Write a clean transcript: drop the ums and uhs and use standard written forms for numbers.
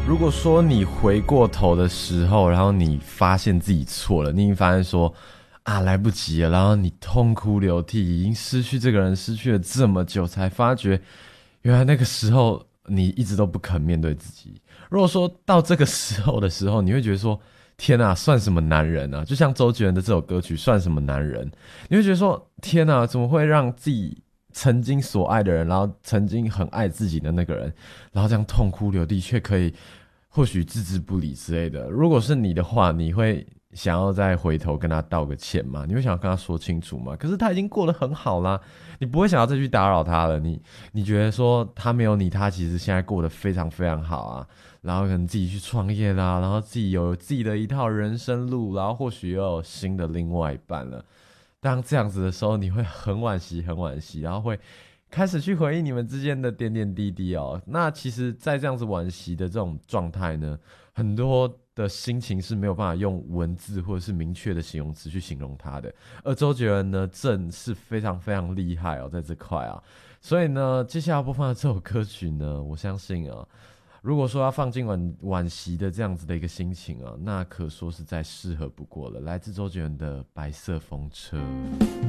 如果说你回过头的时候，然后你发现自己错了，你已经发现说啊来不及了，然后你痛哭流涕，已经失去这个人，失去了这么久，才发觉原来那个时候你一直都不肯面对自己。如果说到这个时候的时候，你会觉得说天啊，算什么男人啊？就像周杰伦的这首歌曲《算什么男人》，你会觉得说天啊，怎么会让自己曾经所爱的人，然后曾经很爱自己的那个人，然后这样痛哭流涕，却可以或许置之不理之类的。如果是你的话，你会想要再回头跟他道个歉吗？你会想要跟他说清楚吗？可是他已经过得很好啦，你不会想要再去打扰他了。你觉得说他没有你，他其实现在过得非常非常好啊。然后可能自己去创业啦，然后自己有自己的一套人生路，然后或许又有新的另外一半了。当这样子的时候，你会很惋惜，很惋惜，然后会开始去回忆你们之间的点点滴滴哦。那其实，在这样子惋惜的这种状态呢，很多的心情是没有办法用文字或者是明确的形容词去形容它的。而周杰伦呢，正是非常非常厉害哦，在这块啊。所以呢，接下来播放的这首歌曲呢，我相信啊。如果说要放进惋惜的这样子的一个心情啊，那可说是再适合不过了。来自周杰伦的《白色风车》。